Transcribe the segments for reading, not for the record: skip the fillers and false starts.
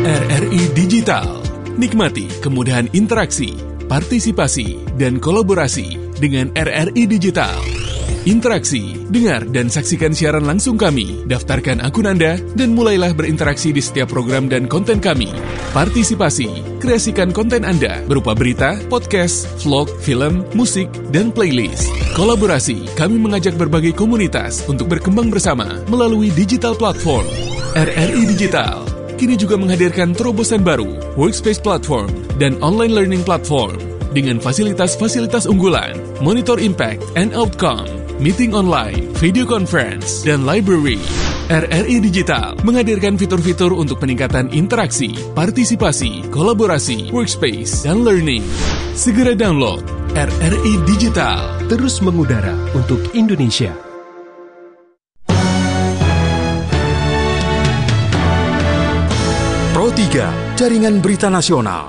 RRI Digital. Nikmati kemudahan interaksi, partisipasi, dan kolaborasi dengan RRI Digital. Interaksi, dengar dan saksikan siaran langsung kami, daftarkan akun Anda, dan mulailah berinteraksi di setiap program dan konten kami. Partisipasi, kreasikan konten Anda berupa berita, podcast, vlog, film, musik, dan playlist. Kolaborasi, kami mengajak berbagai komunitas untuk berkembang bersama melalui digital platform. RRI Digital kini juga menghadirkan terobosan baru, workspace platform, dan online learning platform dengan fasilitas-fasilitas unggulan, monitor impact and outcome, meeting online, video conference, dan library. RRI Digital menghadirkan fitur-fitur untuk peningkatan interaksi, partisipasi, kolaborasi, workspace, dan learning. Segera download RRI Digital. Terus mengudara untuk Indonesia. Pro 3, Jaringan Berita Nasional.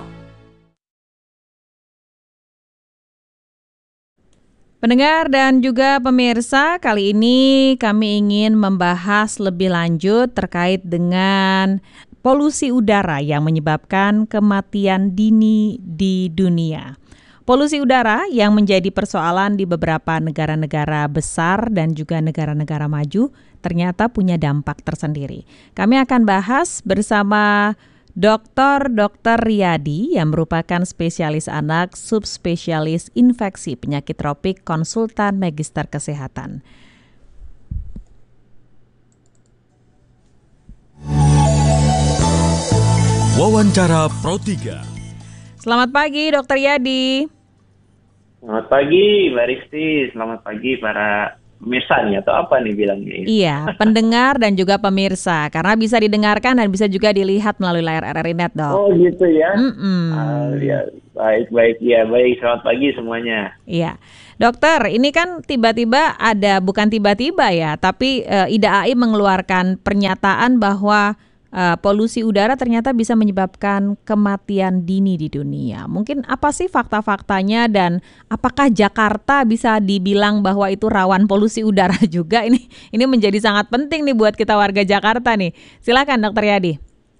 Pendengar dan juga pemirsa, kali ini kami ingin membahas lebih lanjut terkait dengan polusi udara yang menyebabkan kematian dini di dunia. Polusi udara yang menjadi persoalan di beberapa negara-negara besar dan juga negara-negara maju ternyata punya dampak tersendiri. Kami akan bahas bersama Dr. Riyadi yang merupakan spesialis anak, subspesialis infeksi penyakit tropik, konsultan magister kesehatan. Wawancara Pro 3. Selamat pagi, Dr. Riyadi. Selamat pagi, Mbak Risti. Selamat pagi para pemirsa nih, atau apa nih bilangnya? Iya, pendengar dan juga pemirsa, karena bisa didengarkan dan bisa juga dilihat melalui layar RRI Net, Dok. Oh gitu ya? Ya, baik. Ya, baik. Selamat pagi semuanya. Iya. Dokter, ini kan tiba-tiba bukan tiba-tiba ya, tapi IDAI mengeluarkan pernyataan bahwa polusi udara ternyata bisa menyebabkan kematian dini di dunia. Mungkin apa sih fakta-faktanya dan apakah Jakarta bisa dibilang bahwa itu rawan polusi udara juga? Ini menjadi sangat penting nih buat kita warga Jakarta nih. Silakan Dr. Riyadi.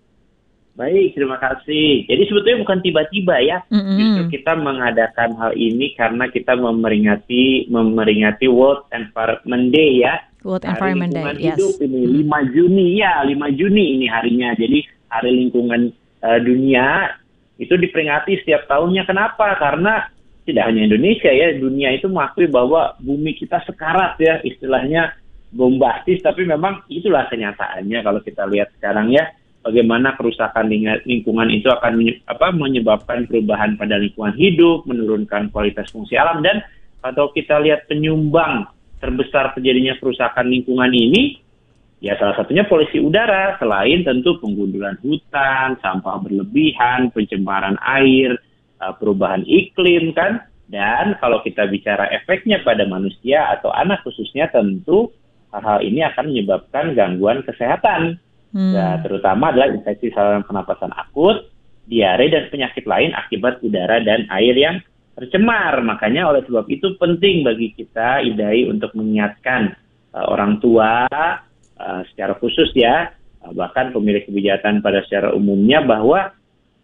Baik, terima kasih. Jadi sebetulnya bukan tiba-tiba ya. Justru kita mengadakan hal ini karena kita memperingati World Environment Day ya. World Environment Day, yes. Hidup ini 5 Juni ya, 5 Juni ini harinya. Jadi Hari Lingkungan Dunia itu diperingati setiap tahunnya. Kenapa? Karena tidak hanya Indonesia ya, dunia itu mengakui bahwa bumi kita sekarat ya, istilahnya bombastis, tapi memang itulah kenyataannya kalau kita lihat sekarang ya, bagaimana kerusakan lingkungan itu akan menyebabkan perubahan pada lingkungan hidup, menurunkan kualitas fungsi alam, dan kalau kita lihat penyumbang terbesar terjadinya kerusakan lingkungan ini, ya salah satunya polusi udara, selain tentu penggundulan hutan, sampah berlebihan, pencemaran air, perubahan iklim kan, dan kalau kita bicara efeknya pada manusia atau anak khususnya, tentu hal-hal ini akan menyebabkan gangguan kesehatan, ya, terutama adalah infeksi saluran pernapasan akut, diare dan penyakit lain akibat udara dan air yang tercemar. Makanya oleh sebab itu penting bagi kita IDAI untuk mengingatkan orang tua secara khusus ya, bahkan pemilik kebijakan pada secara umumnya, bahwa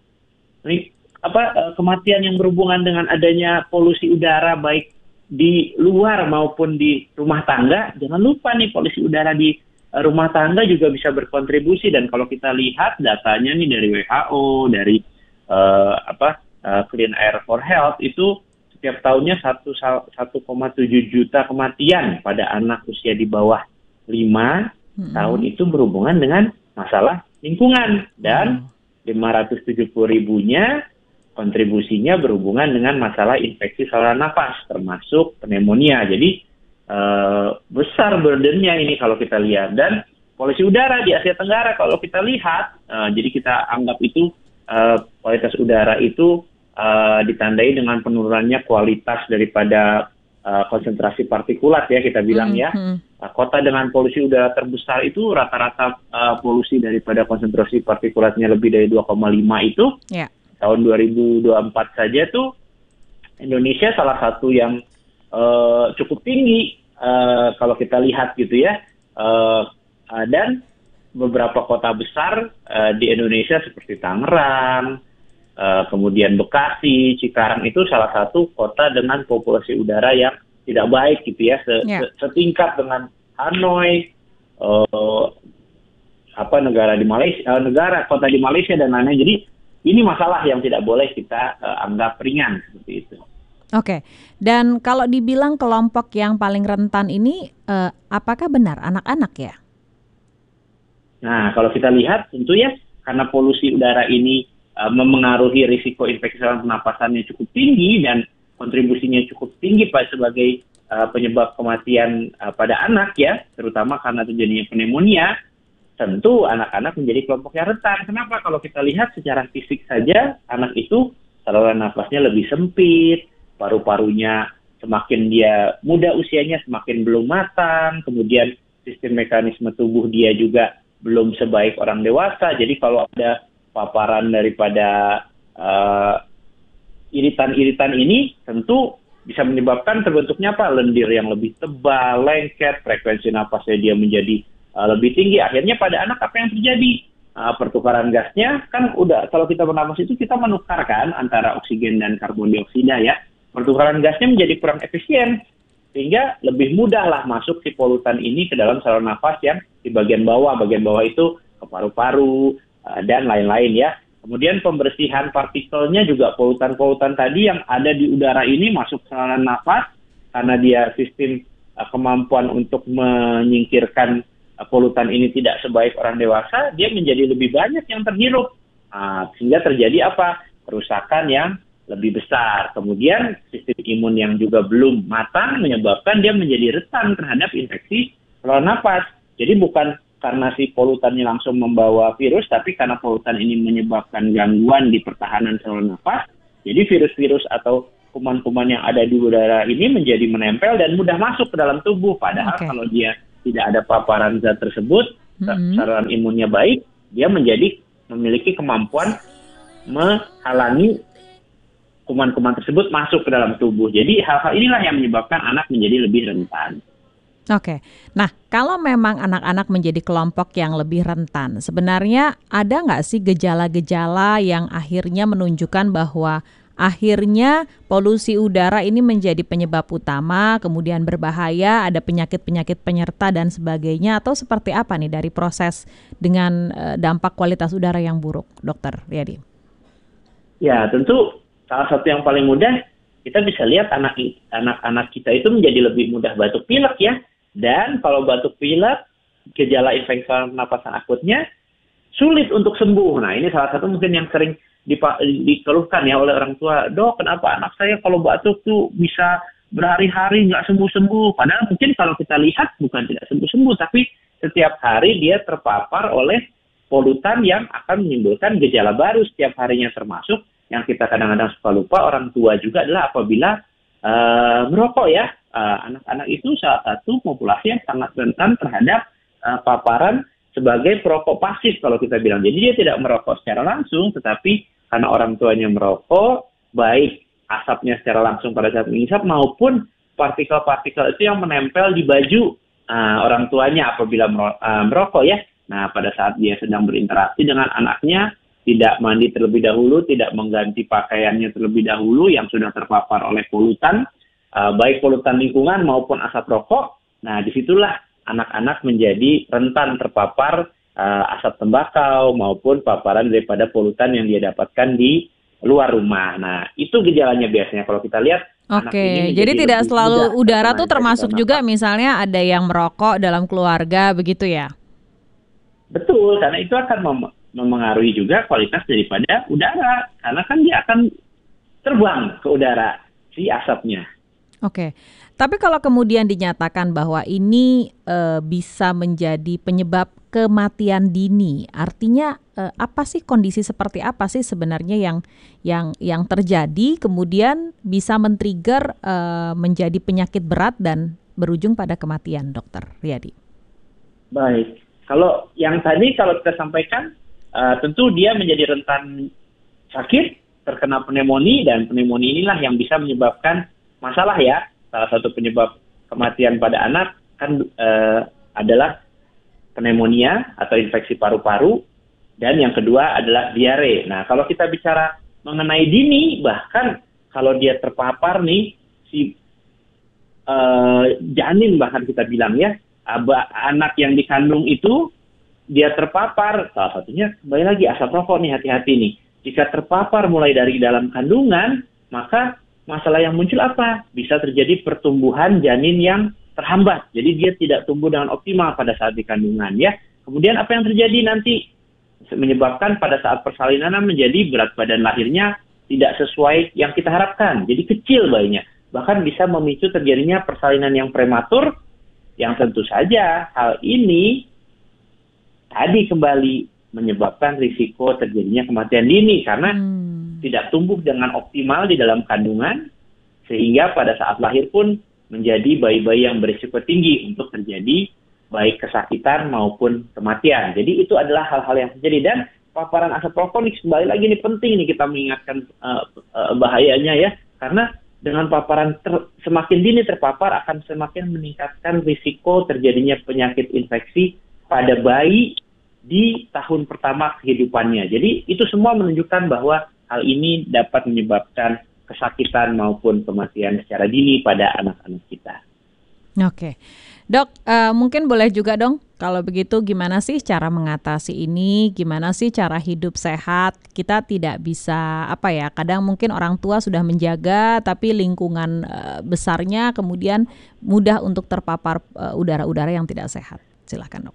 kematian yang berhubungan dengan adanya polusi udara baik di luar maupun di rumah tangga, jangan lupa nih polusi udara di rumah tangga juga bisa berkontribusi. Dan kalau kita lihat datanya nih dari WHO, dari Clean Air for Health, itu setiap tahunnya 1,7 juta kematian pada anak usia di bawah 5 tahun itu berhubungan dengan masalah lingkungan, dan 570.000-nya kontribusinya berhubungan dengan masalah infeksi saluran nafas termasuk pneumonia. Jadi besar burdennya ini kalau kita lihat. Dan polusi udara di Asia Tenggara kalau kita lihat, jadi kita anggap itu kualitas udara itu ditandai dengan penurunannya kualitas daripada konsentrasi partikulat ya, kita bilang ya. Kota dengan polusi udara terbesar itu rata-rata polusi daripada konsentrasi partikulatnya lebih dari 2,5 itu. Tahun 2024 saja tuh Indonesia salah satu yang cukup tinggi kalau kita lihat gitu ya. Dan beberapa kota besar di Indonesia seperti Tangerang, kemudian Bekasi, Cikarang itu salah satu kota dengan populasi udara yang tidak baik gitu ya, setingkat dengan Hanoi, kota di Malaysia dan lain-lain. Jadi ini masalah yang tidak boleh kita anggap ringan seperti itu. Oke, dan kalau dibilang kelompok yang paling rentan ini, apakah benar anak-anak ya? Nah, kalau kita lihat tentu ya, karena polusi udara ini memengaruhi risiko infeksi saluran pernapasannya cukup tinggi dan kontribusinya cukup tinggi Pak sebagai penyebab kematian pada anak ya, terutama karena terjadinya pneumonia, tentu anak-anak menjadi kelompok yang rentan. Kenapa? Kalau kita lihat secara fisik saja, anak itu saluran nafasnya lebih sempit, paru-parunya semakin dia muda usianya semakin belum matang, kemudian sistem mekanisme tubuh dia juga belum sebaik orang dewasa. Jadi kalau ada paparan daripada iritan-iritan ini tentu bisa menyebabkan terbentuknya lendir yang lebih tebal, lengket, frekuensi napasnya dia menjadi lebih tinggi. Akhirnya pada anak apa yang terjadi? Pertukaran gasnya kan udah, kalau kita bernapas itu kita menukarkan antara oksigen dan karbon dioksida ya. Pertukaran gasnya menjadi kurang efisien, sehingga lebih mudahlah masuk si polutan ini ke dalam saluran nafas yang di bagian bawah itu ke paru-paru dan lain-lain ya. Kemudian pembersihan partikelnya juga, polutan-polutan tadi yang ada di udara ini masuk ke saluran nafas karena dia sistem kemampuan untuk menyingkirkan polutan ini tidak sebaik orang dewasa, dia menjadi lebih banyak yang terhirup, sehingga terjadi kerusakan yang lebih besar. Kemudian sistem imun yang juga belum matang menyebabkan dia menjadi rentan terhadap infeksi saluran nafas. Jadi bukan karena si polutannya langsung membawa virus, tapi karena polutan ini menyebabkan gangguan di pertahanan saluran nafas, jadi virus-virus atau kuman-kuman yang ada di udara ini menjadi menempel dan mudah masuk ke dalam tubuh. Padahal kalau dia tidak ada paparan zat tersebut, saluran imunnya baik, dia memiliki kemampuan menghalangi kuman-kuman tersebut masuk ke dalam tubuh. Jadi hal-hal inilah yang menyebabkan anak menjadi lebih rentan. Oke, nah kalau memang anak-anak menjadi kelompok yang lebih rentan, sebenarnya ada nggak sih gejala-gejala yang akhirnya menunjukkan bahwa akhirnya polusi udara ini menjadi penyebab utama, kemudian berbahaya, ada penyakit-penyakit penyerta dan sebagainya, atau seperti apa nih dari proses dengan dampak kualitas udara yang buruk, Dokter Riyadi? Ya, tentu salah satu yang paling mudah, kita bisa lihat anak-anak kita itu menjadi lebih mudah batuk pilek ya. Dan kalau batuk pilek, gejala infeksi saluran pernapasan akutnya sulit untuk sembuh. Nah, ini salah satu mungkin yang sering dikeluhkan ya oleh orang tua. Dok, kenapa anak saya kalau batuk tuh bisa berhari-hari nggak sembuh-sembuh? Padahal mungkin kalau kita lihat bukan tidak sembuh-sembuh, tapi setiap hari dia terpapar oleh polutan yang akan menimbulkan gejala baru setiap harinya, termasuk yang kita kadang-kadang suka lupa orang tua juga adalah apabila merokok ya. Anak-anak itu salah satu populasi yang sangat rentan terhadap paparan sebagai perokok pasif kalau kita bilang. Jadi dia tidak merokok secara langsung, tetapi karena orang tuanya merokok, baik asapnya secara langsung pada saat menghisap maupun partikel-partikel itu yang menempel di baju orang tuanya apabila merokok ya. Nah, pada saat dia sedang berinteraksi dengan anaknya, tidak mandi terlebih dahulu, tidak mengganti pakaiannya terlebih dahulu yang sudah terpapar oleh polutan, baik polutan lingkungan maupun asap rokok. Nah, disitulah anak-anak menjadi rentan terpapar asap tembakau maupun paparan daripada polutan yang dia dapatkan di luar rumah. Nah, itu gejalanya biasanya kalau kita lihat. Oke, jadi tidak selalu udara tuh termasuk juga misalnya ada yang merokok dalam keluarga begitu ya? Betul, karena itu akan memengaruhi juga kualitas daripada udara, karena kan dia akan terbang ke udara si asapnya. Oke, tapi kalau kemudian dinyatakan bahwa ini bisa menjadi penyebab kematian dini, artinya apa sih, kondisi seperti apa sih sebenarnya yang terjadi kemudian bisa men-trigger menjadi penyakit berat dan berujung pada kematian, Dokter Riyadi? Baik, kalau yang tadi kalau kita sampaikan, tentu dia menjadi rentan sakit, terkena pneumonia, dan pneumonia inilah yang bisa menyebabkan masalah ya. Salah satu penyebab kematian pada anak kan adalah pneumonia atau infeksi paru-paru, dan yang kedua adalah diare. Nah, kalau kita bicara mengenai dini, bahkan kalau dia terpapar nih, si janin bahkan kita bilang ya, anak yang dikandung itu, dia terpapar, salah satunya kembali lagi asap rokok nih, hati-hati nih. Jika terpapar mulai dari dalam kandungan, maka masalah yang muncul apa? Bisa terjadi pertumbuhan janin yang terhambat. Jadi dia tidak tumbuh dengan optimal pada saat di kandungan ya. Kemudian apa yang terjadi nanti? Menyebabkan pada saat persalinan menjadi berat badan lahirnya tidak sesuai yang kita harapkan. Jadi kecil bayinya. Bahkan bisa memicu terjadinya persalinan yang prematur, yang tentu saja hal ini tadi kembali menyebabkan risiko terjadinya kematian dini karena tidak tumbuh dengan optimal di dalam kandungan, sehingga pada saat lahir pun menjadi bayi-bayi yang berisiko tinggi untuk terjadi baik kesakitan maupun kematian. Jadi itu adalah hal-hal yang terjadi, dan paparan asap rokok ini kembali lagi ini penting nih kita mengingatkan bahayanya ya, karena dengan paparan semakin dini terpapar akan semakin meningkatkan risiko terjadinya penyakit infeksi pada bayi di tahun pertama kehidupannya. Jadi itu semua menunjukkan bahwa hal ini dapat menyebabkan kesakitan maupun kematian secara dini pada anak-anak kita. Oke, Dok, mungkin boleh juga dong, kalau begitu gimana sih cara mengatasi ini, gimana sih cara hidup sehat? Kita tidak bisa, kadang mungkin orang tua sudah menjaga, tapi lingkungan besarnya kemudian mudah untuk terpapar udara-udara yang tidak sehat. Silakan, Dok.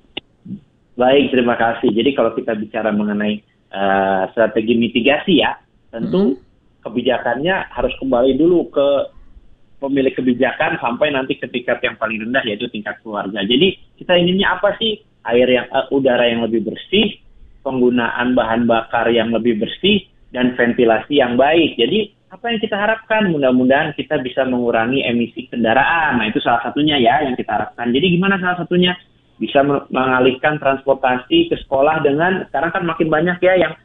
Baik, terima kasih. Jadi kalau kita bicara mengenai strategi mitigasi ya, tentu kebijakannya harus kembali dulu ke pemilik kebijakan sampai nanti ke tingkat yang paling rendah, yaitu tingkat keluarga. Jadi kita inginnya apa sih? Udara yang lebih bersih, penggunaan bahan bakar yang lebih bersih, dan ventilasi yang baik. Jadi apa yang kita harapkan? Mudah-mudahan kita bisa mengurangi emisi kendaraan. Nah, itu salah satunya ya yang kita harapkan. Jadi gimana salah satunya? Bisa mengalihkan transportasi ke sekolah dengan, sekarang kan makin banyak ya yang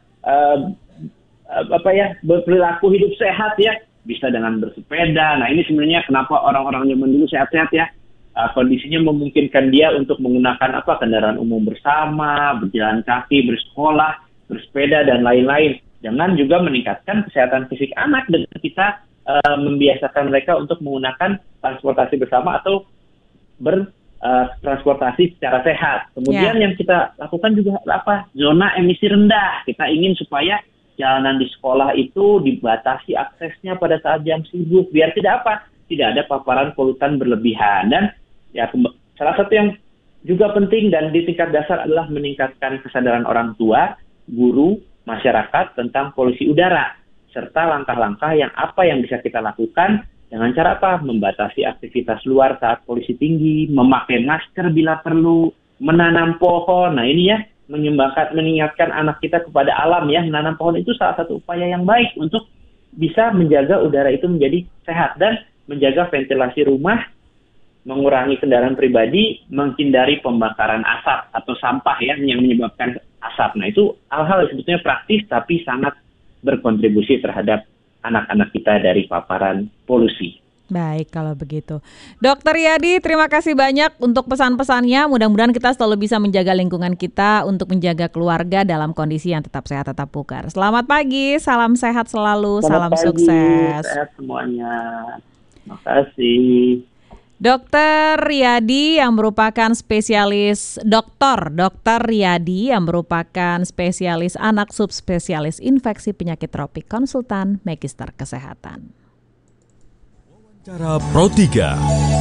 berperilaku hidup sehat ya, bisa dengan bersepeda. Nah, ini sebenarnya kenapa orang-orang zaman dulu sehat-sehat ya, kondisinya memungkinkan dia untuk menggunakan kendaraan umum bersama, berjalan kaki, bersekolah, bersepeda, dan lain-lain. Dengan juga meningkatkan kesehatan fisik anak dengan kita membiasakan mereka untuk menggunakan transportasi bersama atau transportasi secara sehat. Kemudian yang kita lakukan juga zona emisi rendah. Kita ingin supaya jalanan di sekolah itu dibatasi aksesnya pada saat jam sibuk, biar tidak ada paparan polutan berlebihan. Dan ya salah satu yang juga penting dan di tingkat dasar adalah meningkatkan kesadaran orang tua, guru, masyarakat tentang polusi udara, serta langkah-langkah yang bisa kita lakukan. Dengan cara membatasi aktivitas luar saat polusi tinggi, memakai masker bila perlu, menanam pohon. Nah ini ya, mengingatkan anak kita kepada alam ya, menanam pohon itu salah satu upaya yang baik untuk bisa menjaga udara itu menjadi sehat dan menjaga ventilasi rumah, mengurangi kendaraan pribadi, menghindari pembakaran asap atau sampah ya yang menyebabkan asap. Nah itu hal-hal sebetulnya praktis tapi sangat berkontribusi terhadap anak-anak kita dari paparan polusi. Baik, kalau begitu. Dr. Riyadi, terima kasih banyak untuk pesan-pesannya. Mudah-mudahan kita selalu bisa menjaga lingkungan kita untuk menjaga keluarga dalam kondisi yang tetap sehat, tetap bugar. Selamat pagi, salam sehat selalu, salam sukses. Sehat semuanya. Terima kasih. Dr. Riyadi yang merupakan spesialis Dr. Riyadi yang merupakan spesialis anak subspesialis infeksi penyakit tropik, konsultan magister kesehatan. Wawancara Pro 3.